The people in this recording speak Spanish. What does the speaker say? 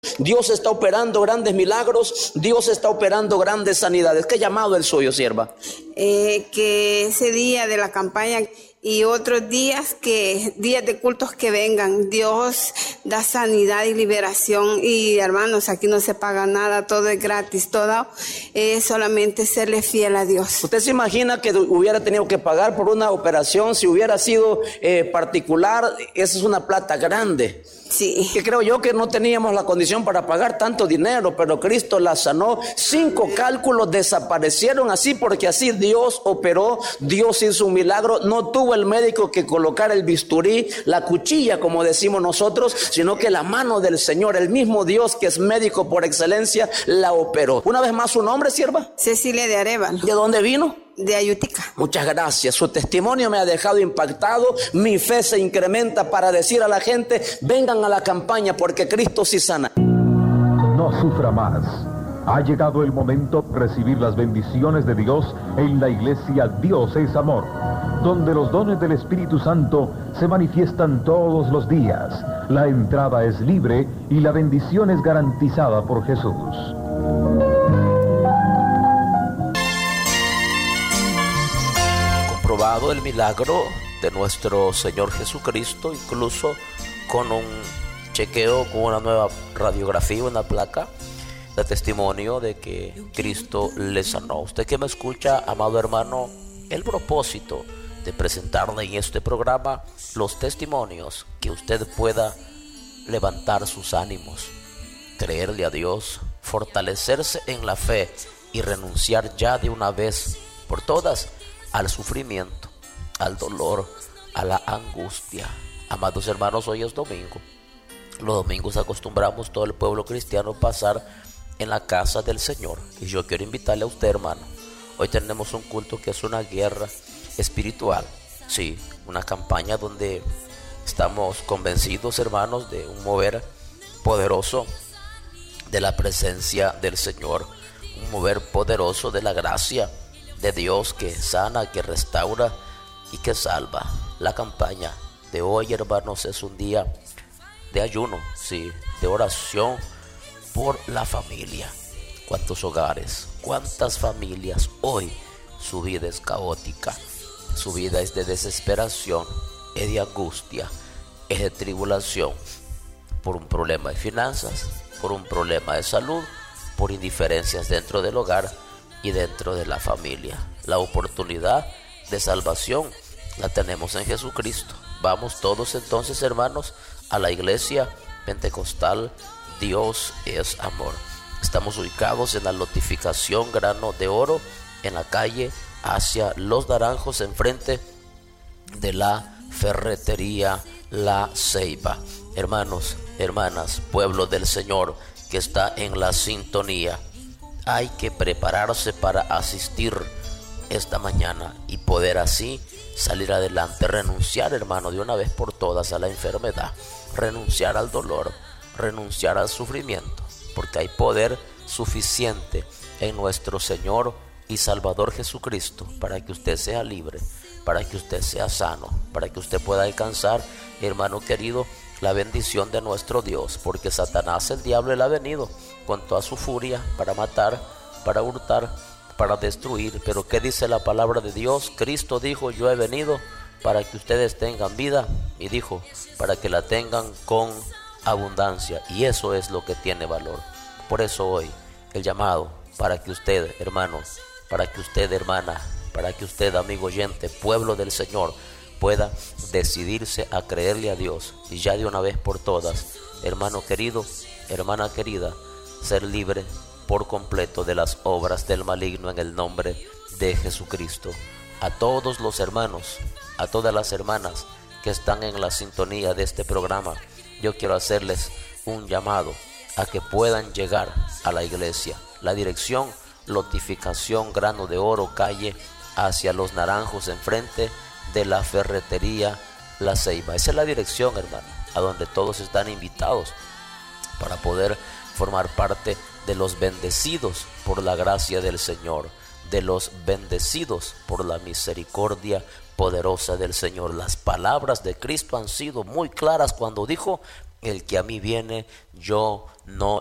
Dios está operando grandes milagros, Dios está operando grandes sanidades. ¿Qué llamado el suyo, sierva? Que ese día de la campaña y otros días de cultos que vengan, Dios da sanidad y liberación. Y hermanos, aquí no se paga nada, todo es gratis, todo es solamente serle fiel a Dios. ¿Usted se imagina que hubiera tenido que pagar por una operación si hubiera sido particular? Esa es una plata grande. Sí. Que creo yo que no teníamos la condición para pagar tanto dinero, pero Cristo la sanó. 5 cálculos desaparecieron así porque así Dios operó, Dios hizo un milagro. No tuvo el médico que colocar el bisturí, la cuchilla como decimos nosotros, sino que la mano del Señor, el mismo Dios que es médico por excelencia, la operó. Una vez más, ¿su nombre, sierva? Cecilia de Arevalo. ¿De dónde vino? De Ayutica. Muchas gracias, su testimonio me ha dejado impactado. Mi fe se incrementa para decir a la gente: vengan a la campaña porque Cristo sí sana. No sufra más. Ha llegado el momento de recibir las bendiciones de Dios en la iglesia Dios es Amor, donde los dones del Espíritu Santo se manifiestan todos los días. La entrada es libre y la bendición es garantizada por Jesús. Comprobado el milagro de nuestro Señor Jesucristo, incluso con un chequeo, con una nueva radiografía, una placa de testimonio de que Cristo le sanó. Usted que me escucha, amado hermano, el propósito de presentarle en este programa los testimonios que usted pueda levantar sus ánimos, creerle a Dios, fortalecerse en la fe y renunciar ya de una vez por todas al sufrimiento, al dolor, a la angustia. Amados hermanos, hoy es domingo. Los domingos acostumbramos todo el pueblo cristiano pasar en la casa del Señor. Y yo quiero invitarle a usted, hermano. Hoy tenemos un culto que es una guerra espiritual. Sí, una campaña donde estamos convencidos, hermanos, de un mover poderoso de la presencia del Señor. Un mover poderoso de la gracia de Dios que sana, que restaura y que salva. La campaña de hoy, hermanos, es un día de ayuno, sí, de oración por la familia. ¿Cuántos hogares, cuántas familias hoy su vida es caótica? Su vida es de desesperación, es de angustia, es de tribulación, por un problema de finanzas, por un problema de salud, por indiferencias dentro del hogar y dentro de la familia. La oportunidad de salvación la tenemos en Jesucristo. Vamos todos entonces, hermanos, a la iglesia pentecostal Dios es Amor. Estamos ubicados en la notificación Grano de Oro, en la calle hacia Los Naranjos, enfrente de la ferretería La Ceiba. Hermanos, hermanas, pueblo del Señor que está en la sintonía, hay que prepararse para asistir esta mañana y poder así salir adelante, renunciar, hermano, de una vez por todas a la enfermedad, renunciar al dolor, renunciar al sufrimiento, porque hay poder suficiente en nuestro Señor y Salvador Jesucristo para que usted sea libre, para que usted sea sano, para que usted pueda alcanzar, hermano querido, la bendición de nuestro Dios, porque Satanás, el diablo, él ha venido con toda su furia para matar, para hurtar, para destruir. Pero ¿qué dice la palabra de Dios? Cristo dijo: yo he venido para que ustedes tengan vida, y dijo, para que la tengan con abundancia, y eso es lo que tiene valor. Por eso hoy el llamado para que usted, hermano, para que usted, hermana, para que usted, amigo oyente, pueblo del Señor, pueda decidirse a creerle a Dios y ya de una vez por todas, hermano querido, hermana querida, ser libre por completo de las obras del maligno en el nombre de Jesucristo. A todos los hermanos, a todas las hermanas que están en la sintonía de este programa, yo quiero hacerles un llamado a que puedan llegar a la iglesia. La dirección: notificación Grano de Oro, calle hacia Los Naranjos, enfrente de la ferretería La Ceiba. Esa es la dirección, hermano, a donde todos están invitados para poder formar parte de los bendecidos por la gracia del Señor, de los bendecidos por la misericordia poderosa del Señor. Las palabras de Cristo han sido muy claras cuando dijo: el que a mí viene, yo no